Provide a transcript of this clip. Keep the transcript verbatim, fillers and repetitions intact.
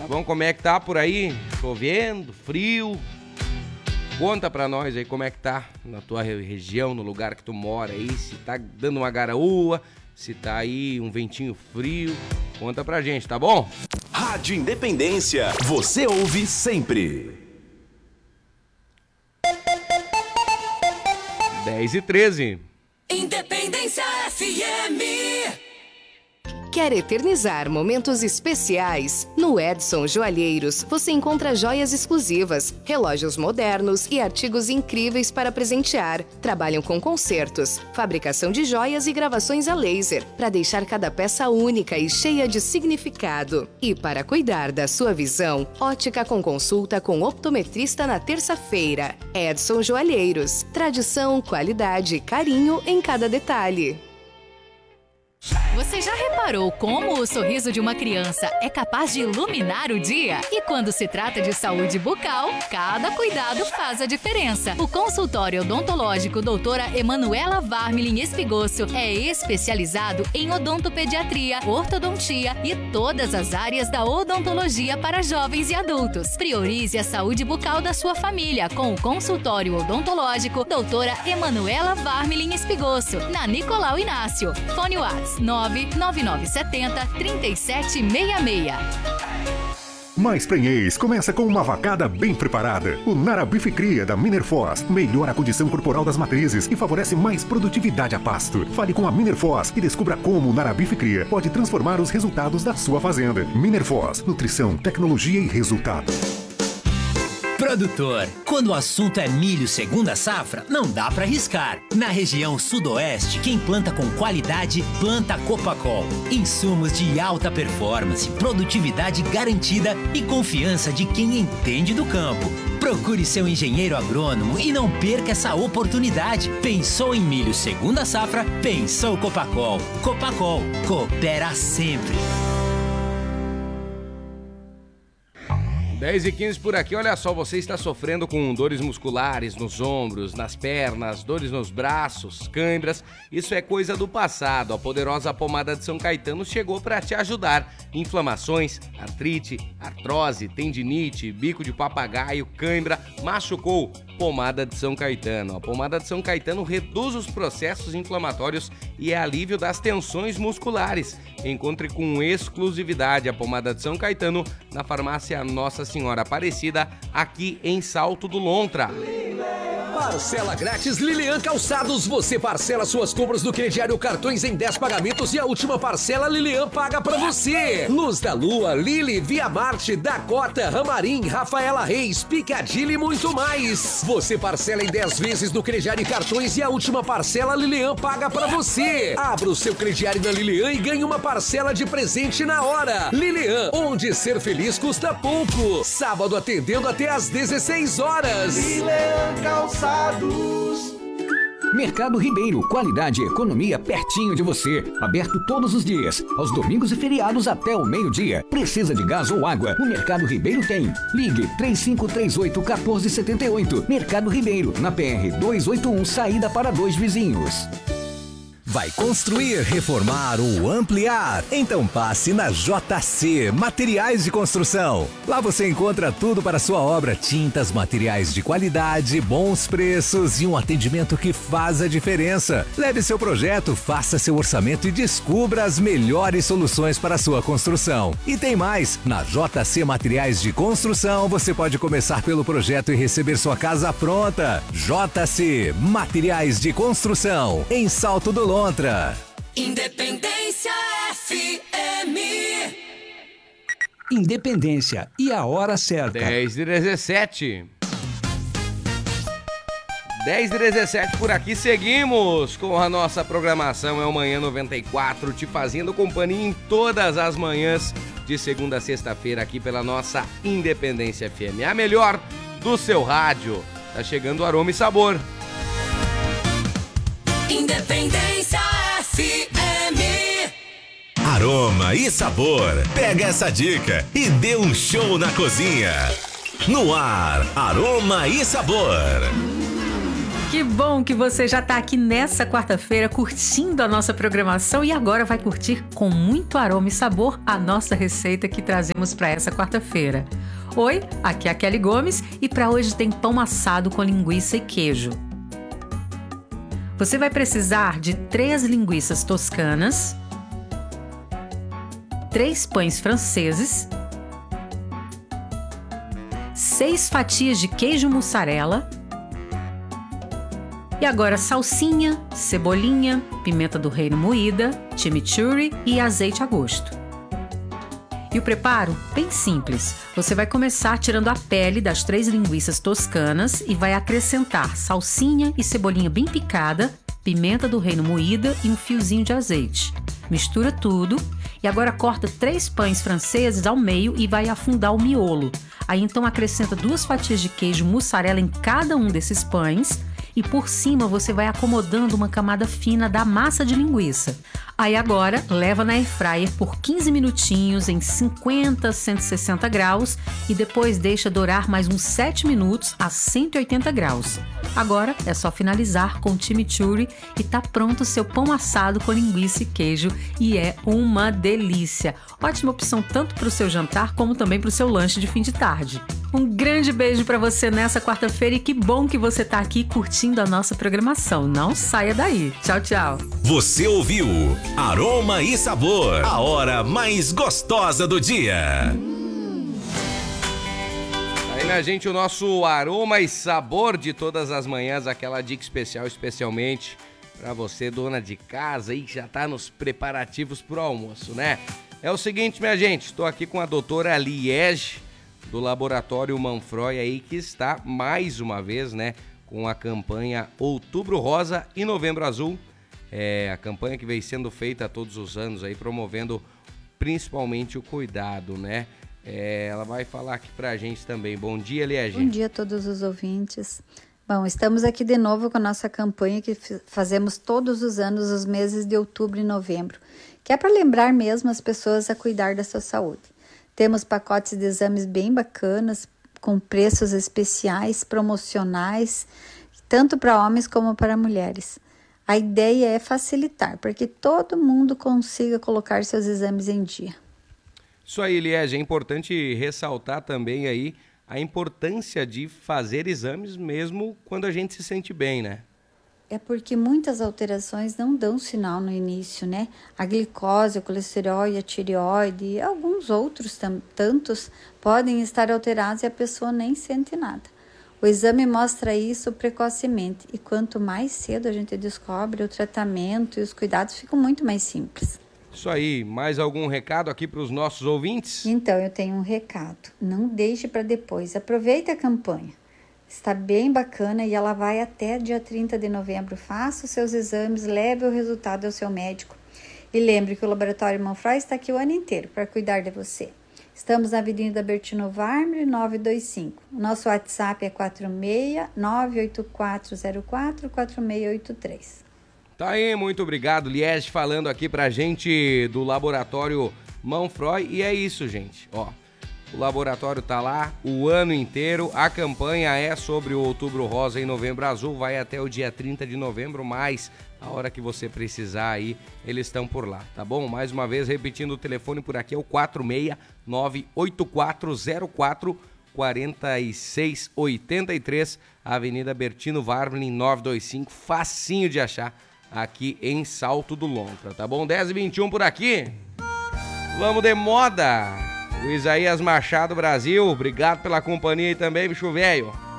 Tá bom? Como é que tá por aí? Chovendo, frio? Conta pra nós aí como é que tá na tua região, no lugar que tu mora aí, se tá dando uma garaúa, se tá aí um ventinho frio. Conta pra gente, tá bom? Rádio Independência, você ouve sempre. dez e treze. Independência F M. Quer eternizar momentos especiais? No Edson Joalheiros você encontra joias exclusivas, relógios modernos e artigos incríveis para presentear. Trabalham com concertos, fabricação de joias e gravações a laser, para deixar cada peça única e cheia de significado. E para cuidar da sua visão, ótica com consulta com optometrista na terça-feira. Edson Joalheiros. Tradição, qualidade e carinho em cada detalhe. Você já reparou como o sorriso de uma criança é capaz de iluminar o dia? E quando se trata de saúde bucal, cada cuidado faz a diferença. O consultório odontológico doutora Emanuela Varmilin Espigosso é especializado em odontopediatria, ortodontia e todas as áreas da odontologia para jovens e adultos. Priorize a saúde bucal da sua família com o consultório odontológico doutora Emanuela Varmilin Espigosso, na Nicolau Inácio. Fone Whats nove nove nove sete zero, três sete seis seis. Mais prenhez começa com uma vacada bem preparada. O Narabife Cria da Minerfoz melhora a condição corporal das matrizes e favorece mais produtividade a pasto. Fale com a Minerfoz e descubra como o Narabife Cria pode transformar os resultados da sua fazenda. Minerfoz, nutrição, tecnologia e resultado. Produtor, quando o assunto é milho segunda safra, não dá pra arriscar. Na região sudoeste, quem planta com qualidade, planta Copacol. Insumos de alta performance, produtividade garantida e confiança de quem entende do campo. Procure seu engenheiro agrônomo e não perca essa oportunidade. Pensou em milho segunda safra? Pensou Copacol. Copacol, coopera sempre. dez e quinze por aqui, olha só, você está sofrendo com dores musculares nos ombros, nas pernas, dores nos braços, câimbras, isso é coisa do passado. A poderosa pomada de São Caetano chegou para te ajudar. Inflamações, artrite, artrose, tendinite, bico de papagaio, câimbra, machucou? Pomada de São Caetano. A pomada de São Caetano reduz os processos inflamatórios e é alívio das tensões musculares. Encontre com exclusividade a pomada de São Caetano na farmácia Nossa Senhora Aparecida, aqui em Salto do Lontra. Parcela grátis Lilian Calçados. Você parcela suas compras do crediário Cartões em dez pagamentos e a última parcela Lilian paga pra você. Luz da Lua, Lili, Via Marte, Dakota, Ramarim, Rafaela Reis, Picadilly e muito mais. Você parcela em dez vezes do crediário Cartões e a última parcela Lilian paga pra você. Abra o seu crediário na Lilian e ganhe uma parcela de presente na hora. Lilian, onde ser feliz custa pouco. Sábado atendendo até às dezesseis horas. Lilian Calçados. Mercado Ribeiro, qualidade e economia pertinho de você. Aberto todos os dias, aos domingos e feriados até o meio-dia. Precisa de gás ou água? O Mercado Ribeiro tem. Ligue três cinco três oito, um quatro sete oito. Mercado Ribeiro, na P R duzentos e oitenta e um, saída para Dois Vizinhos. Vai construir, reformar ou ampliar? Então passe na J C Materiais de Construção. Lá você encontra tudo para sua obra: tintas, materiais de qualidade, bons preços e um atendimento que faz a diferença. Leve seu projeto, faça seu orçamento e descubra as melhores soluções para a sua construção. E tem mais! Na J C Materiais de Construção você pode começar pelo projeto e receber sua casa pronta. J C Materiais de Construção, em Salto do Lontra. Independência F M. Independência e a hora certa. dez e dezessete. dez e dezessete por aqui, seguimos com a nossa programação. É o Manhã noventa e quatro, te fazendo companhia em todas as manhãs, de segunda a sexta-feira, aqui pela nossa Independência F M. A melhor do seu rádio. Tá chegando o Aroma e Sabor. Independência F M. Aroma e Sabor. Pega essa dica e dê um show na cozinha. No ar, Aroma e Sabor. Que bom que você já está aqui nessa quarta-feira curtindo a nossa programação e agora vai curtir com muito aroma e sabor a nossa receita que trazemos para essa quarta-feira. Oi, aqui é a Kelly Gomes e para hoje tem pão assado com linguiça e queijo. Você vai precisar de três linguiças toscanas, três pães franceses, seis fatias de queijo mussarela e agora salsinha, cebolinha, pimenta do reino moída, chimichurri e azeite a gosto. E o preparo? Bem simples. Você vai começar tirando a pele das três linguiças toscanas e vai acrescentar salsinha e cebolinha bem picada, pimenta do reino moída e um fiozinho de azeite. Mistura tudo e agora corta três pães franceses ao meio e vai afundar o miolo. Aí então acrescenta duas fatias de queijo mussarela em cada um desses pães e por cima você vai acomodando uma camada fina da massa de linguiça. Aí agora leva na airfryer por quinze minutinhos em cinquenta a cento e sessenta graus e depois deixa dourar mais uns sete minutos a cento e oitenta graus. Agora é só finalizar com chimichurri e tá pronto o seu pão assado com linguiça e queijo e é uma delícia. Ótima opção tanto para o seu jantar como também para o seu lanche de fim de tarde. Um grande beijo para você nessa quarta-feira e que bom que você tá aqui curtindo a nossa programação. Não saia daí. Tchau, tchau. Você ouviu Aroma e Sabor, a hora mais gostosa do dia. Aí, minha gente, o nosso Aroma e Sabor de todas as manhãs, aquela dica especial, especialmente para você, dona de casa, aí que já tá nos preparativos pro almoço, né? É o seguinte, minha gente, estou aqui com a doutora Liege, do Laboratório Manfroy aí, que está mais uma vez, né, com a campanha Outubro Rosa e Novembro Azul. É a campanha que vem sendo feita todos os anos aí, promovendo principalmente o cuidado, né? É, ela vai falar aqui pra gente também. Bom dia, Liege. Bom dia a todos os ouvintes. Bom, estamos aqui de novo com a nossa campanha que fazemos todos os anos, os meses de outubro e novembro, que é para lembrar mesmo as pessoas a cuidar da sua saúde. Temos pacotes de exames bem bacanas, com preços especiais, promocionais, tanto para homens como para mulheres. A ideia é facilitar, para que todo mundo consiga colocar seus exames em dia. Isso aí, Liege, é importante ressaltar também aí a importância de fazer exames mesmo quando a gente se sente bem, né? É porque muitas alterações não dão sinal no início, né? A glicose, o colesterol e a tireoide e alguns outros tantos podem estar alterados e a pessoa nem sente nada. O exame mostra isso precocemente e quanto mais cedo a gente descobre, o tratamento e os cuidados ficam muito mais simples. Isso aí, mais algum recado aqui para os nossos ouvintes? Então, eu tenho um recado. Não deixe para depois, aproveite a campanha. Está bem bacana e ela vai até dia trinta de novembro. Faça os seus exames, leve o resultado ao seu médico. E lembre que o Laboratório Manfroy está aqui o ano inteiro para cuidar de você. Estamos na Avenida Bertino Varmre, nove dois cinco. O nosso WhatsApp é quatro seis nove oito quatro zero quatro quatro seis oito três. Tá aí, muito obrigado, Liege, falando aqui pra gente do Laboratório Manfroy. E é isso, gente, ó. O laboratório tá lá o ano inteiro, a campanha é sobre o Outubro Rosa e Novembro Azul, vai até o dia trinta de novembro, mas a hora que você precisar aí, eles estão por lá, tá bom? Mais uma vez, repetindo o telefone por aqui, é o quatro seis nove oito quatro zero quatro quatro seis oito três, Avenida Bertino Varmlin nove dois cinco, facinho de achar aqui em Salto do Lontra, tá bom? dez e vinte e um por aqui, vamos de moda! O Isaías Machado Brasil, obrigado pela companhia aí também, bicho velho.